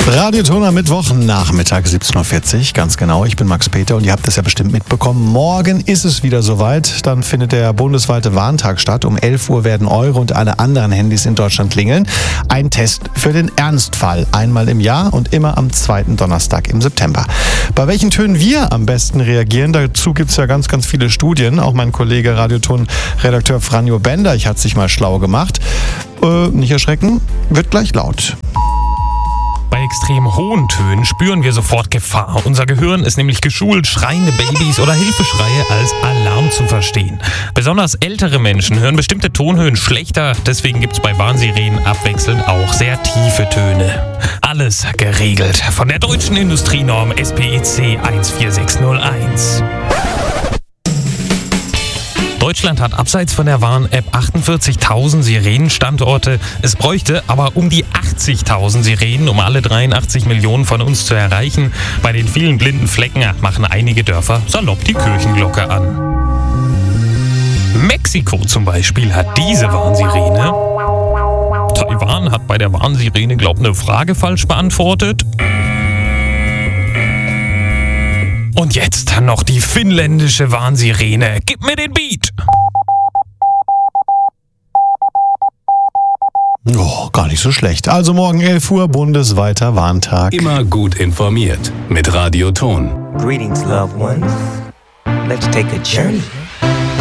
Radioton am Mittwochnachmittag 17.40 Uhr, ganz genau. Ich bin Max Peter und ihr habt es ja bestimmt mitbekommen. Morgen ist es wieder soweit. Dann findet der bundesweite Warntag statt. Um 11 Uhr werden eure und alle anderen Handys in Deutschland klingeln. Ein Test für den Ernstfall. Einmal im Jahr und immer am zweiten Donnerstag im September. Bei welchen Tönen wir am besten reagieren, dazu gibt es ja ganz, ganz viele Studien. Auch mein Kollege Radioton-Redakteur Franjo Bender, ich hat sich mal schlau gemacht. Nicht erschrecken, wird gleich laut. Bei extrem hohen Tönen spüren wir sofort Gefahr. Unser Gehirn ist nämlich geschult, schreiende Babys oder Hilfeschreie als Alarm zu verstehen. Besonders ältere Menschen hören bestimmte Tonhöhen schlechter. Deswegen gibt es bei Warnsirenen abwechselnd auch sehr tiefe Töne. Alles geregelt von der deutschen Industrienorm SPEC 14601. Deutschland hat abseits von der Warn-App 48.000 Sirenenstandorte. Es bräuchte aber um die 80.000 Sirenen, um alle 83 Millionen von uns zu erreichen. Bei den vielen blinden Flecken machen einige Dörfer salopp die Kirchenglocke an. Mexiko zum Beispiel hat diese Warnsirene. Taiwan hat bei der Warnsirene, eine Frage falsch beantwortet. Und jetzt noch die finnländische Warnsirene. Gib mir den Beat! Oh, gar nicht so schlecht. Also morgen 11 Uhr, bundesweiter Warntag. Immer gut informiert mit Radioton. Greetings, loved ones. Let's take a journey.